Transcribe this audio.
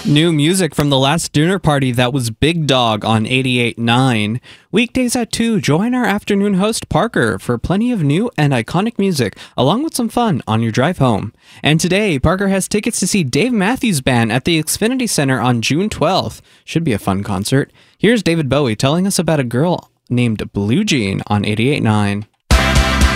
New music from the last dinner party that was Big Dog on 88.9. Weekdays at 2, join our afternoon host Parker for plenty of new and iconic music, along with some fun on your drive home. And today, Parker has tickets to see Dave Matthews Band at the Xfinity Center on June 12th. Should be a fun concert. Here's David Bowie telling us about a girl named Blue Jean on 88.9.